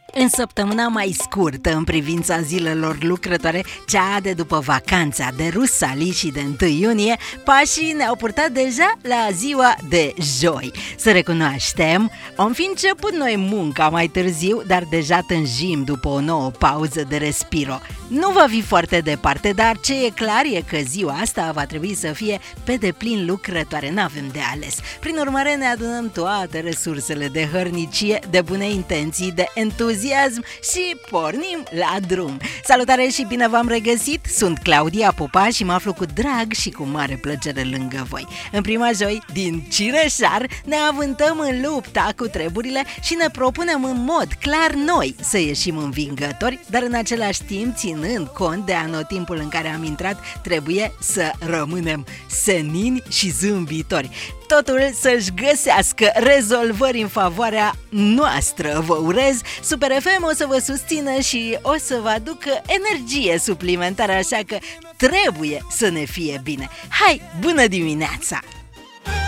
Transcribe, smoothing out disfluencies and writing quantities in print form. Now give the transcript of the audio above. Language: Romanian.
În săptămâna mai scurtă în privința zilelor lucrătoare, cea de după vacanța de Rusalii și de 1 iunie, pașii ne-au purtat deja la ziua de joi. Să recunoaștem, am fi început noi munca mai târziu, dar deja tânjim după o nouă pauză de respiro. Nu va fi foarte departe, dar ce e clar e că ziua asta va trebui să fie pe deplin lucrătoare, n-avem de ales. Prin urmare ne adunăm toate resursele de hărnicie, de bune intenții, de entuziasm și pornim la drum. Salutare și bine v-am regăsit, sunt Claudia Popa și mă aflu cu drag și cu mare plăcere lângă voi. În prima joi din Cireșar ne avântăm în lupta cu treburile și ne propunem în mod clar noi să ieșim învingători, dar în același timp, ținând cont de anotimpul în care am intrat, trebuie să rămânem senini și zâmbitori. Totul să-și găsească rezolvări în favoarea noastră. Vă urez, Super FM o să vă susțină și o să vă aducă energie suplimentară, așa că trebuie să ne fie bine. Hai, bună dimineața!